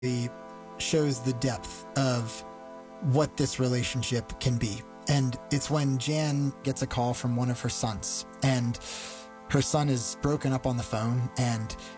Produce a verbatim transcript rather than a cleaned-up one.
shows the depth of what this relationship can be. And it's when Jan gets a call from one of her sons, and her son is broken up on the phone, and